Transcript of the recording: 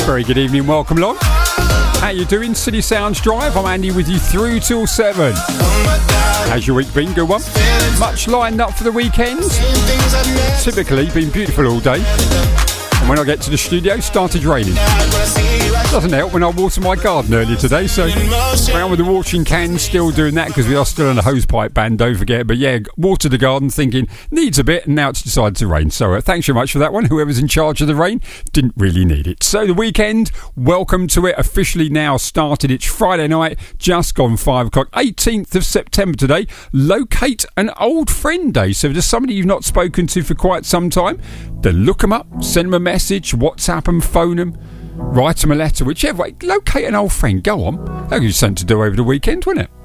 Very good evening, welcome along. How you doing? City Sounds Drive. I'm Andy with you through till 7. How's your week been? Good one? Much lined up for the weekend? Typically been beautiful all day. And when I get to the studio, started raining. Doesn't help when I water my garden earlier today, so around with the watering can, still doing that because we are still on a hosepipe ban, don't forget. But yeah, watered the garden thinking needs a bit, and now it's decided to rain. So thanks very much for that one. Whoever's in charge of the rain didn't really need it. So the weekend, welcome to it, officially now started. It's Friday night, just gone 5 o'clock, 18th of September today. Locate an old friend day. So if there's somebody you've not spoken to for quite some time, then look them up, send them a message, WhatsApp them, phone them, write them a letter, whichever way. Locate an old friend. Go on. That'll give you something to do over the weekend, wouldn't it?